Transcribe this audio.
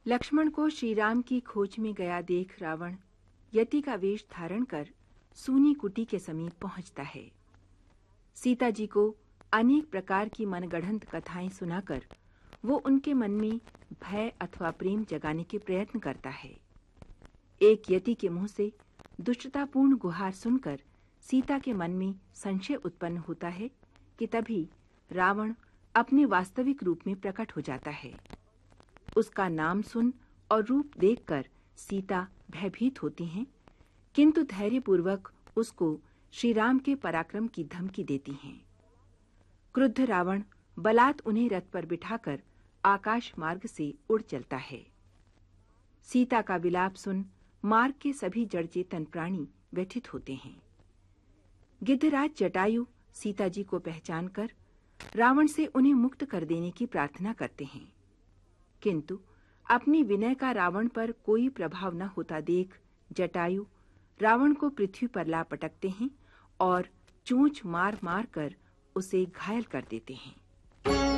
लक्ष्मण को श्री राम की खोज में गया देख रावण यति का वेश धारण कर सूनी कुटी के समीप पहुंचता है। सीता जी को अनेक प्रकार की मनगढ़ंत कथाएं सुनाकर वो उनके मन में भय अथवा प्रेम जगाने के प्रयत्न करता है। एक यति के मुंह से दुष्टतापूर्ण गुहार सुनकर सीता के मन में संशय उत्पन्न होता है कि तभी रावण अपने वास्तविक रूप में प्रकट हो जाता है। उसका नाम सुन और रूप देखकर सीता भयभीत होती हैं, किंतु धैर्यपूर्वक उसको श्री राम के पराक्रम की धमकी देती हैं। क्रुद्ध रावण बलात् उन्हें रथ पर बिठाकर आकाश मार्ग से उड़ चलता है। सीता का विलाप सुन मार्ग के सभी जड़ चेतन प्राणी व्यथित होते हैं। गिद्धराज जटायु सीता जी को पहचानकर रावण से उन्हें मुक्त कर देने की प्रार्थना करते हैं, किंतु अपनी विनय का रावण पर कोई प्रभाव न होता देख जटायु रावण को पृथ्वी पर ला पटकते हैं और चोंच मार मार कर उसे घायल कर देते हैं।